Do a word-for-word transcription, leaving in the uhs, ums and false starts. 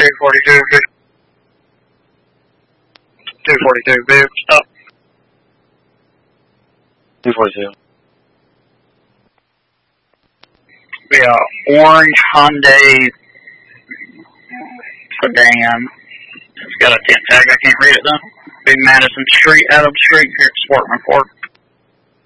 two forty-two, two forty-two, vehicle stop. two forty-two. Be a orange Hyundai sedan. It's got a tent tag. I can't read it though. Be Madison Street, Adams Street here at Sportman Ford.